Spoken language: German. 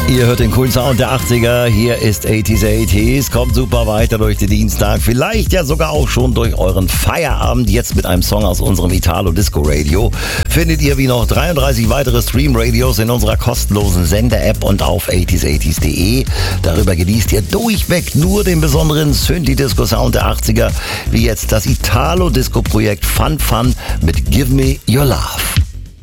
Ihr hört den coolen Sound der 80er. Hier ist 80s. Kommt super weiter durch den Dienstag. Vielleicht ja sogar auch schon durch euren Feierabend. Jetzt mit einem Song aus unserem Italo-Disco-Radio. Findet ihr wie noch 33 weitere Stream-Radios in unserer kostenlosen Sender-App und auf 80s.de. Darüber genießt ihr durchweg nur den besonderen Synthi-Disco-Sound der 80er. Wie jetzt das Italo-Disco-Projekt Fun Fun mit Give Me Your Love.